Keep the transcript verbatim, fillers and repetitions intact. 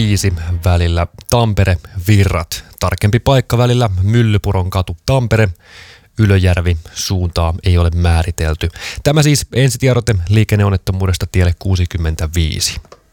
viisi välillä Tampere-Virrat. Tarkempi paikka välillä Myllypuron katu Tampere. Ylöjärvi suuntaa ei ole määritelty. Tämä siis ensitiedote liikenneonnettomuudesta tielle kuusikymmentäviisi.